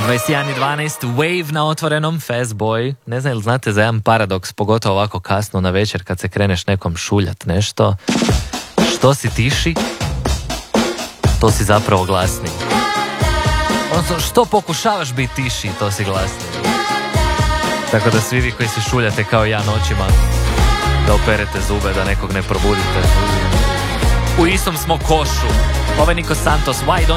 21:12, Wave na otvorenom, Fast Boy. Ne znam, ili znate za jedan paradoks, pogotovo ovako kasno na večer kad se kreneš nekom šuljat nešto. Što si tiši, to si zapravo glasni. Odnosno, što pokušavaš biti tiši, to si glasni. Tako da svi vi koji se šuljate kao ja noćima, da operete zube, da nekog ne probudite. U istom smo košu. Ovo je Niko Santos, Why Don't